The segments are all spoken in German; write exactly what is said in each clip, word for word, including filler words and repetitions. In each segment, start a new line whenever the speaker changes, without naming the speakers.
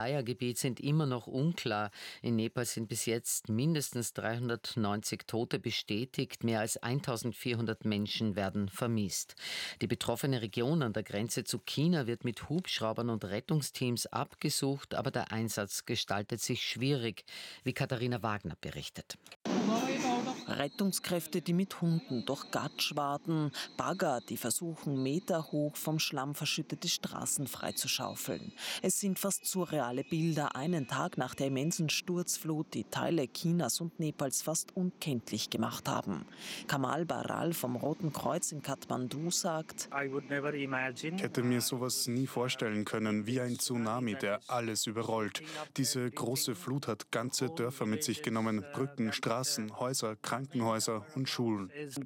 Gebiet sind immer noch unklar. In Nepal sind bis jetzt mindestens dreihundertneunzig Tote bestätigt. Mehr als eintausendvierhundert Menschen werden vermisst. Die betroffene Region an der Grenze zu China wird mit Hubschraubern und Rettungsteams abgesucht, aber der Einsatz gestaltet sich schwierig, wie Katharina Wagner berichtet.
Rettungskräfte, die mit Hunden durch Gatsch warten, Bagger, die versuchen, meterhoch vom Schlamm verschüttete Straßen freizuschaufeln. Es sind fast surreale Bilder, einen Tag nach der immensen Sturzflut, die Teile Chinas und Nepals fast unkenntlich gemacht haben. Kamal Baral vom Roten Kreuz in Kathmandu sagt:
Ich hätte mir sowas nie vorstellen können, wie ein Tsunami, der alles überrollt. Diese große Flut hat ganze Dörfer mit sich genommen, Brücken, Straßen, Häuser, Krankenhäuser und Schulen.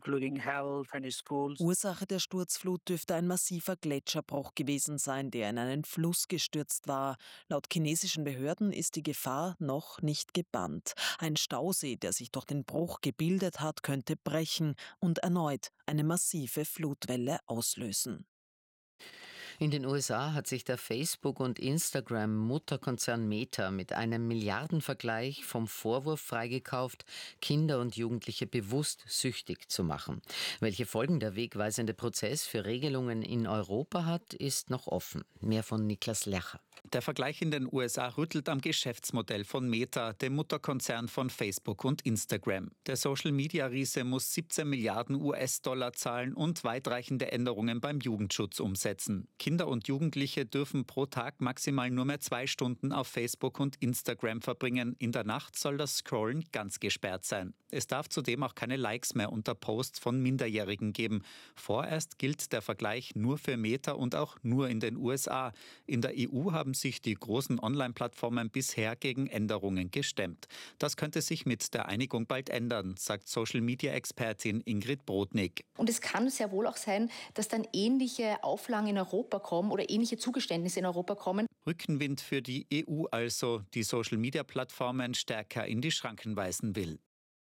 Ursache der Sturzflut dürfte ein massiver Gletscherbruch gewesen sein, der in einen Fluss gestürzt war. Laut chinesischen Behörden ist die Gefahr noch nicht gebannt. Ein Stausee, der sich durch den Bruch gebildet hat, könnte brechen und erneut eine massive Flutwelle auslösen.
In den U S A hat sich der Facebook- und Instagram-Mutterkonzern Meta mit einem Milliardenvergleich vom Vorwurf freigekauft, Kinder und Jugendliche bewusst süchtig zu machen. Welche Folgen der wegweisende Prozess für Regelungen in Europa hat, ist noch offen. Mehr von Niklas Lercher.
Der Vergleich in den U S A rüttelt am Geschäftsmodell von Meta, dem Mutterkonzern von Facebook und Instagram. Der Social-Media-Riese muss siebzehn Milliarden U S-Dollar zahlen und weitreichende Änderungen beim Jugendschutz umsetzen. Kinder und Jugendliche dürfen pro Tag maximal nur mehr zwei Stunden auf Facebook und Instagram verbringen. In der Nacht soll das Scrollen ganz gesperrt sein. Es darf zudem auch keine Likes mehr unter Posts von Minderjährigen geben. Vorerst gilt der Vergleich nur für Meta und auch nur in den U S A. In der E U haben sich die großen Online-Plattformen bisher gegen Änderungen gestemmt. Das könnte sich mit der Einigung bald ändern, sagt Social-Media-Expertin Ingrid Brodnik.
Und es kann sehr wohl auch sein, dass dann ähnliche Auflagen in Europa kommen oder ähnliche Zugeständnisse in Europa kommen.
Rückenwind für die E U also, die Social-Media-Plattformen stärker in die Schranken weisen will.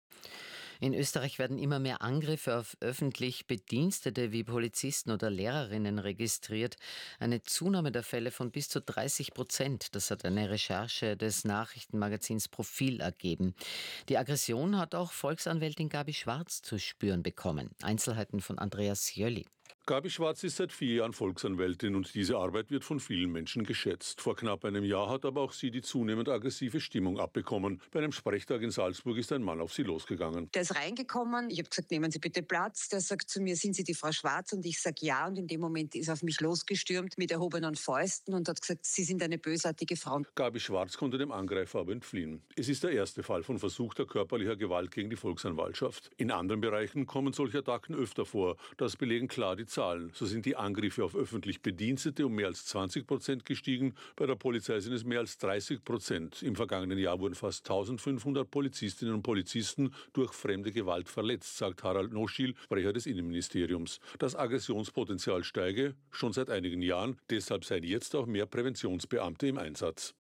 In Österreich werden immer mehr Angriffe auf öffentlich Bedienstete wie Polizisten oder Lehrerinnen registriert. Eine Zunahme der Fälle von bis zu dreißig Prozent. Das hat eine Recherche des Nachrichtenmagazins Profil ergeben. Die Aggression hat auch Volksanwältin Gabi Schwarz zu spüren bekommen. Einzelheiten von Andreas Jöli.
Gabi Schwarz ist seit vier Jahren Volksanwältin und diese Arbeit wird von vielen Menschen geschätzt. Vor knapp einem Jahr hat aber auch sie die zunehmend aggressive Stimmung abbekommen. Bei einem Sprechtag in Salzburg ist ein Mann auf sie losgegangen.
Der ist reingekommen, ich habe gesagt, nehmen Sie bitte Platz. Der sagt zu mir, sind Sie die Frau Schwarz? Und ich sage ja. Und in dem Moment ist er auf mich losgestürmt mit erhobenen Fäusten und hat gesagt, Sie sind eine bösartige Frau.
Gabi Schwarz konnte dem Angreifer aber entfliehen. Es ist der erste Fall von versuchter körperlicher Gewalt gegen die Volksanwaltschaft. In anderen Bereichen kommen solche Attacken öfter vor. Das belegen klar die Zahlen. So sind die Angriffe auf öffentlich Bedienstete um mehr als zwanzig Prozent gestiegen. Bei der Polizei sind es mehr als dreißig Prozent. Im vergangenen Jahr wurden fast eintausendfünfhundert Polizistinnen und Polizisten durch fremde Gewalt verletzt, sagt Harald Noschil, Sprecher des Innenministeriums. Das Aggressionspotenzial steige schon seit einigen Jahren. Deshalb seien jetzt auch mehr Präventionsbeamte im Einsatz.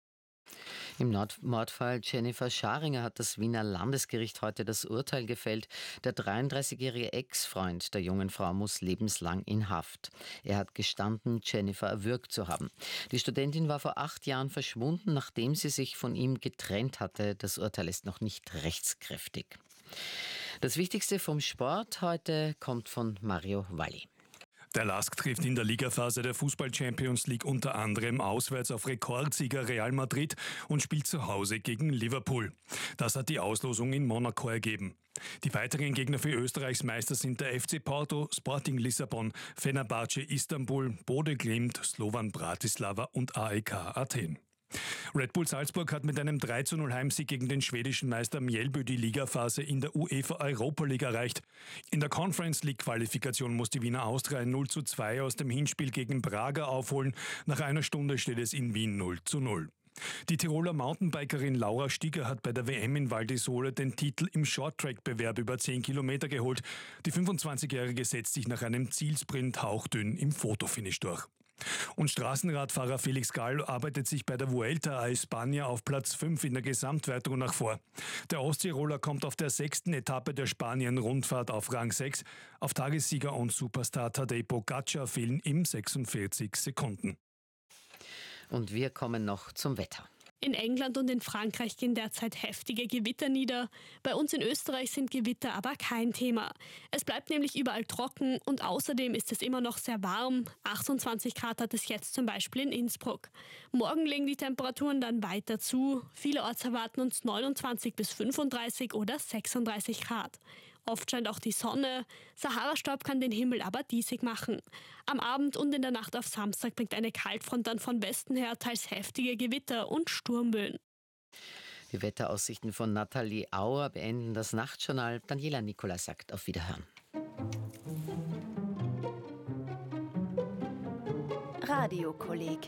Im Mordfall Jennifer Scharinger hat das Wiener Landesgericht heute das Urteil gefällt. Der dreiunddreißigjährige Ex-Freund der jungen Frau muss lebenslang in Haft. Er hat gestanden, Jennifer erwürgt zu haben. Die Studentin war vor acht Jahren verschwunden, nachdem sie sich von ihm getrennt hatte. Das Urteil ist noch nicht rechtskräftig. Das Wichtigste vom Sport heute kommt von Mario Valli.
Der L A S K trifft in der Ligaphase der Fußball-Champions League unter anderem auswärts auf Rekordsieger Real Madrid und spielt zu Hause gegen Liverpool. Das hat die Auslosung in Monaco ergeben. Die weiteren Gegner für Österreichs Meister sind der F C Porto, Sporting Lissabon, Fenerbahce Istanbul, Bode Glimt, Slovan Bratislava und A E K Athen. Red Bull Salzburg hat mit einem drei zu null Heimsieg gegen den schwedischen Meister Mjällby die Ligaphase in der UEFA Europa League erreicht. In der Conference League Qualifikation muss die Wiener Austria ein null zu zwei aus dem Hinspiel gegen Braga aufholen. Nach einer Stunde steht es in Wien null zu null. Die Tiroler Mountainbikerin Laura Stieger hat bei der W M in Val di Sole den Titel im Shorttrack-Bewerb über zehn Kilometer geholt. Die fünfundzwanzigjährige setzt sich nach einem Zielsprint hauchdünn im Fotofinish durch. Und Straßenradfahrer Felix Gall arbeitet sich bei der Vuelta a España auf Platz fünf in der Gesamtwertung nach vor. Der Osttiroler kommt auf der sechsten Etappe der Spanien-Rundfahrt auf Rang sechs. Auf Tagessieger und Superstar Tadej Pogacar fehlen ihm sechsundvierzig Sekunden.
Und wir kommen noch zum Wetter.
In England und in Frankreich gehen derzeit heftige Gewitter nieder. Bei uns in Österreich sind Gewitter aber kein Thema. Es bleibt nämlich überall trocken und außerdem ist es immer noch sehr warm. achtundzwanzig Grad hat es jetzt zum Beispiel in Innsbruck. Morgen legen die Temperaturen dann weiter zu. Vielerorts erwarten uns neunundzwanzig bis fünfunddreißig oder sechsunddreißig Grad. Oft scheint auch die Sonne. Sahara-Staub kann den Himmel aber diesig machen. Am Abend und in der Nacht auf Samstag bringt eine Kaltfront dann von Westen her teils heftige Gewitter und Sturmböen.
Die Wetteraussichten von Nathalie Auer beenden das Nachtjournal. Daniela Nicolai sagt auf Wiederhören.
Radiokolleg.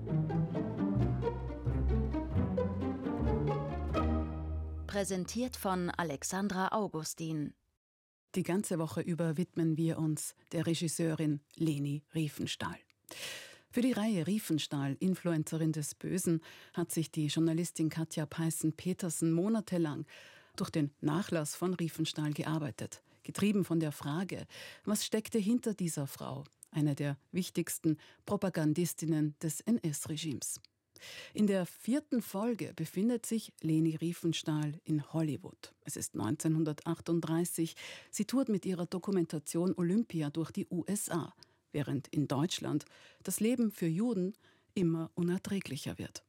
Präsentiert von Alexandra Augustin.
Die ganze Woche über widmen wir uns der Regisseurin Leni Riefenstahl. Für die Reihe Riefenstahl, Influencerin des Bösen, hat sich die Journalistin Katja Peißen-Petersen monatelang durch den Nachlass von Riefenstahl gearbeitet. Getrieben von der Frage, was steckte hinter dieser Frau, einer der wichtigsten Propagandistinnen des N S-Regimes. In der vierten Folge befindet sich Leni Riefenstahl in Hollywood. Es ist neunzehnhundertachtunddreißig. Sie tourt mit ihrer Dokumentation Olympia durch die U S A, während in Deutschland das Leben für Juden immer unerträglicher wird.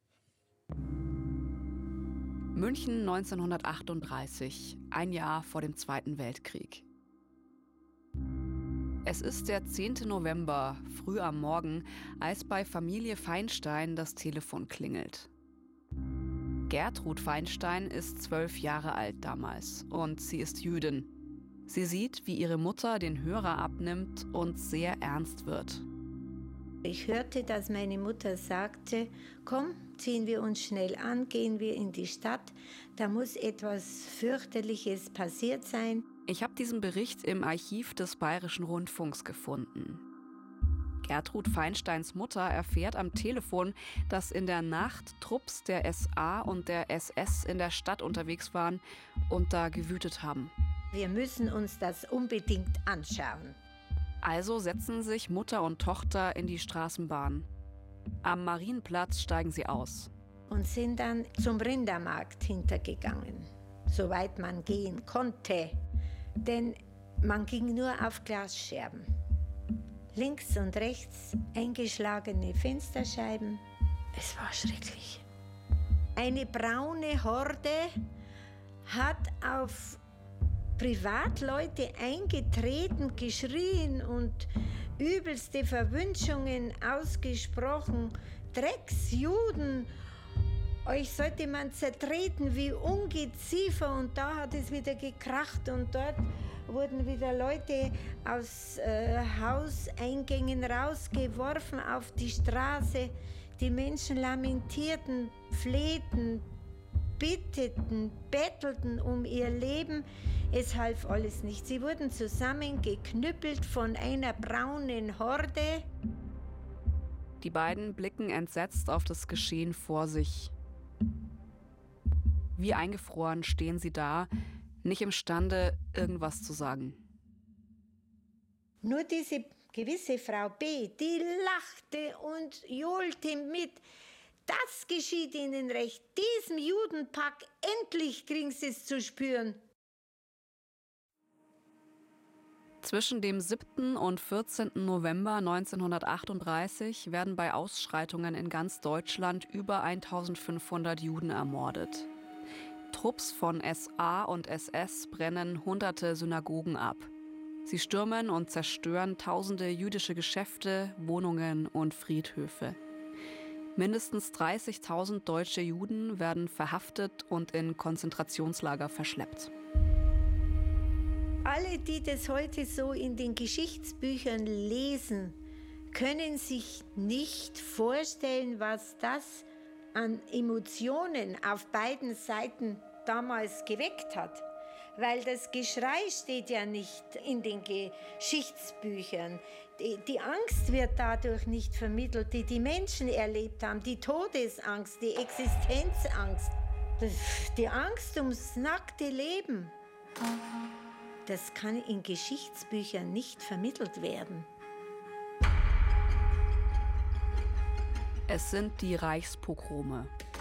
München neunzehnhundertachtunddreißig, ein Jahr vor dem Zweiten Weltkrieg. Es ist der zehnte November, früh am Morgen, als bei Familie Feinstein das Telefon klingelt. Gertrud Feinstein ist zwölf Jahre alt damals und sie ist Jüdin. Sie sieht, wie ihre Mutter den Hörer abnimmt und sehr ernst wird.
Ich hörte, dass meine Mutter sagte, komm, ziehen wir uns schnell an, gehen wir in die Stadt, da muss etwas fürchterliches passiert sein.
Ich habe diesen Bericht im Archiv des Bayerischen Rundfunks gefunden. Gertrud Feinsteins Mutter erfährt am Telefon, dass in der Nacht Trupps der S A und der S S in der Stadt unterwegs waren und da gewütet haben.
Wir müssen uns das unbedingt anschauen.
Also setzen sich Mutter und Tochter in die Straßenbahn. Am Marienplatz steigen sie aus.
Und sind dann zum Rindermarkt hintergegangen, soweit man gehen konnte. Denn man ging nur auf Glasscherben. Links und rechts eingeschlagene Fensterscheiben. Es war schrecklich. Eine braune Horde hat auf Privatleute eingetreten, geschrien und übelste Verwünschungen ausgesprochen. Drecksjuden! Euch sollte man zertreten wie Ungeziefer, und da hat es wieder gekracht und dort wurden wieder Leute aus äh, Hauseingängen rausgeworfen auf die Straße. Die Menschen lamentierten, flehten, bitteten, bettelten um ihr Leben. Es half alles nicht. Sie wurden zusammengeknüppelt von einer braunen Horde.
Die beiden blicken entsetzt auf das Geschehen vor sich. Wie eingefroren stehen sie da, nicht imstande, irgendwas zu sagen.
Nur diese gewisse Frau B., die lachte und johlte mit. Das geschieht ihnen recht. Diesem Judenpack, endlich kriegen sie es zu spüren.
Zwischen dem siebten und vierzehnten November neunzehnhundertachtunddreißig werden bei Ausschreitungen in ganz Deutschland über eintausendfünfhundert Juden ermordet. Trupps von S A und S S brennen hunderte Synagogen ab. Sie stürmen und zerstören tausende jüdische Geschäfte, Wohnungen und Friedhöfe. Mindestens dreißigtausend deutsche Juden werden verhaftet und in Konzentrationslager verschleppt.
Alle, die das heute so in den Geschichtsbüchern lesen, können sich nicht vorstellen, was das an Emotionen auf beiden Seiten damals geweckt hat. Weil das Geschrei steht ja nicht in den Geschichtsbüchern. Die, die Angst wird dadurch nicht vermittelt, die die Menschen erlebt haben. Die Todesangst, die Existenzangst, das, die Angst ums nackte Leben. Das kann in Geschichtsbüchern nicht vermittelt werden.
Es sind die Reichspogrome.